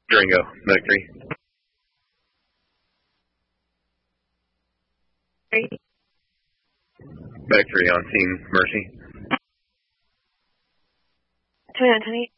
Durango, Medic 3. 3. Medic 3 on scene, Mercy. 29,